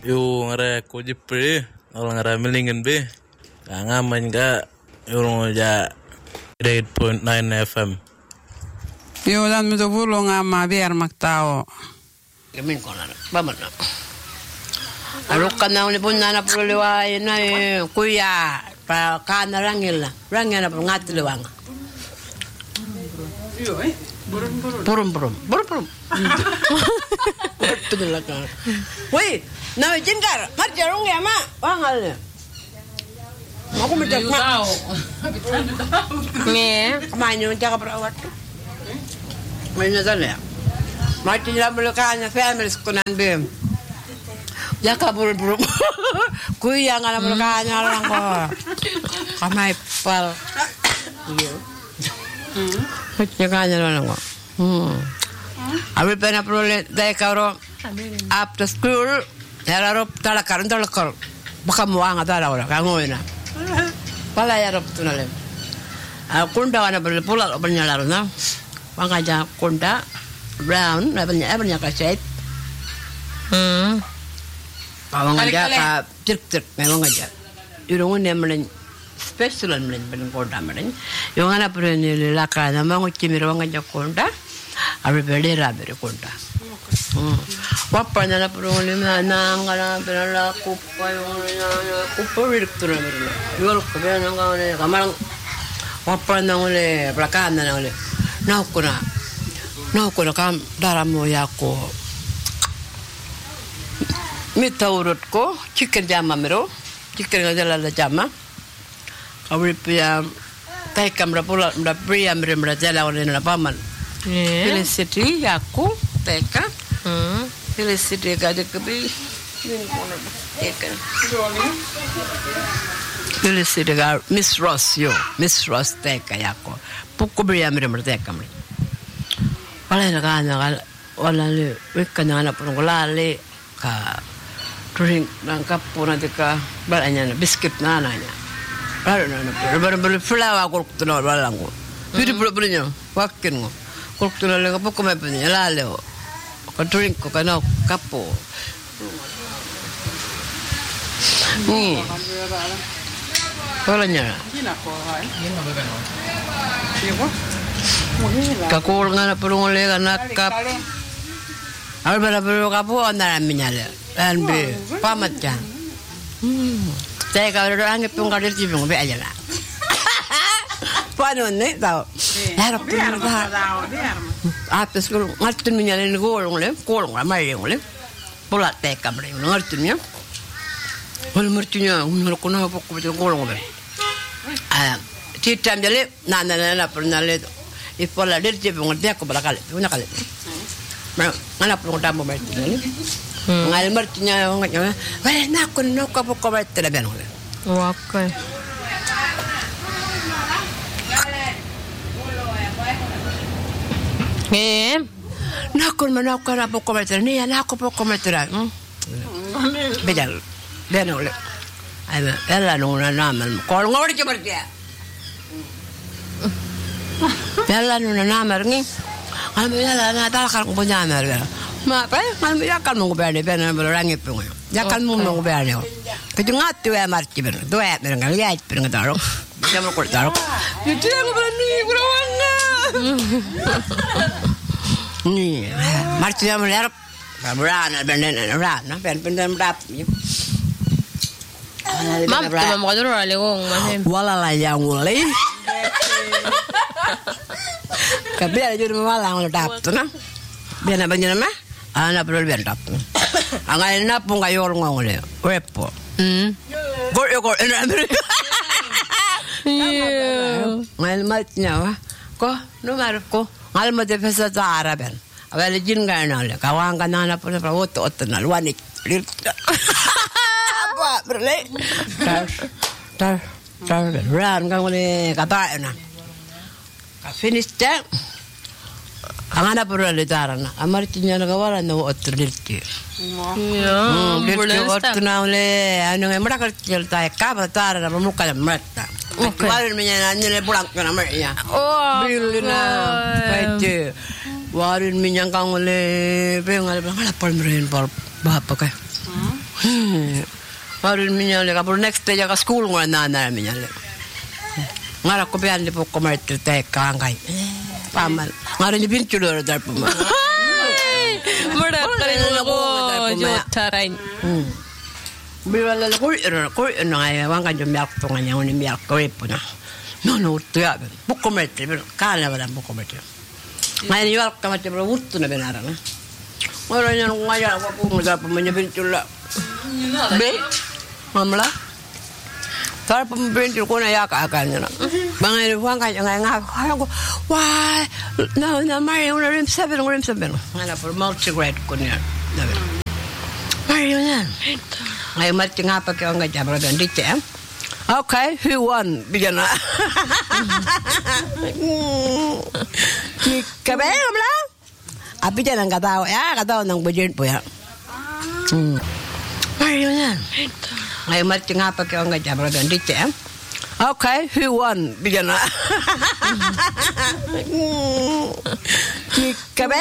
Yung ngara ko jipre, orang ngara melingin be. Ngaman ka yung ja 8.9 FM. Yung dan mo tubulo nga mabiar magtao. Gamin ko na. Baman na. Alok ka na ulit po na napuliwain na kuya. Pa kana rangil na. Rangil na po ngatiliwang. Burum. Itu dulu kan. Woi, nama jengkar, marjarong ya mak, wangal. Aku minta mak. Nih, kemana jaga perawat? Mana sana ya? Mati dalam belakangnya family sekunan bem. Jaga burum. Kuya ngala belakangnya orang kok. Kamai pal. Iya. Jaga orang kok. Abis pernah perlu dari karo after school, darah talakar, bakal muang atau orang kamu ina. Pala ya rob tu nalem. Kunda wana perlu pulang bernyala na, wangaja kunda brown, banyak kaset. Wangaja ka cek, memang aja. Irungun yang melen special melen kunda melen. Yung anak perlu ni lakar, nama nguci miru wangaja kunda. Abis berdera berkonda. Wapa nana perlu nana ngala berala kupa direktur berala. Jual kupa nana ngale kamar. Wapa nana ngale belakang nana ngale. Nak kam dalam moyaku. Mita urutku chicken jama mero, chicken ngajala jama. Abis pia tay kamera pula pria berjala oleh nana paman. Felicity aku teka Felicity gade kebi Felicity ga Miss Ross teka yako puku beri amri teka amri wala na wala le wekana na pun lale ka drink nang kapuna deka balanya na biscuit na nanya baru flower ko tuno wala ko biri bulunya wakin ngo Kultur lalu apa kau macamnya lalu, kau drink kau kena kapo. Ni, kau lanya. Kau orang perlu ngoleh nak kap. Albar perlu kapo anda minyale. Anbe, pamat kan. Saya kalau orang itu pun kader cipung be aja lah. Panon ni tahu. Harap pun tahu. Apa sekarang ngertiin menyalain kolong ramai yang pola teka mereka ngertiin ya. Kalau ngertiinnya, kalau kena apa kau betul kolong mereka. Citam jadi nana pernah lihat. Ipola dia cipung dia aku berkali, punya kali. Mana perlu tamu mereka ni. Ngal ngertiinnya ngertiinnya. Wah nak apa kau betul lebih nol. Wakai. Nakon manakon apa komentar ni ya nak apa komentar bedal benol ada ella nuna nama kalau ngori coba dia ella nuna nama ni kalau ella na tal kalau punya nama ma apa kalau ya kalau mau berani berani berani pun ya kalau mau berani kejungat tu ya marci berani tu ya berani lihat berani taruh dia mau taruh itu yang berani berawangga ni marci yang melihat berani berani berap Mam, tu mau kau dulu lewong macam. Wala lah yang mulai. Kabel aja udah malang udah dapet na. Biar apa nama? Anak perlu biar dapet. Angai na pun kayu orang ngoleh. Repo. Gor. Ngal matnya wah. Ko nomor ko. Ngal mat pesa cara ben. Awal jin gana le. Kawang kana na pun ot na luanik. Berle, tar, ran kang ni kata na. Finish tak. Angana perlu letaran. Amar tinya nagawalan na otter dirti. Dirti otter na ule. Ano nga mara kerja tay kabatar na pemuka na merta. Warin minya nanya pulang ke nama ya. Bilina, kaite. Warin minya kang ule. Pengal pengal apa merin par bapa kah? Marin minyalle kapur next day ka school ngora nana minyalle. Ngara ko pian lipo ko martir te kangai. Pamal. Ngara ni pinchulo dar puma. Murder ko jotarain. Biwala ko ngai wang kan jomyak to nganya ni miak ko ipuna. No tuya. Buko martir kana wala buko martir. Ngai ni wal kamate bro uttu na benara na. Ngara ni ngaya ko mo dar puma ni pinchulo. Be mamla tar pembintu ko na yaka na bangay huwag ka nga ko why no Mario na rim 7 ngana for multi-grade ko niya Mario yan ngayon mati nga pa kayo nga jabra doon dito okay who won bigyan na kabe mamla api dyan ang katawa ng budget po yan Mario yan. Ngayon mati nga pa kayo nga jabra doon dito okay who won bigyan na kabe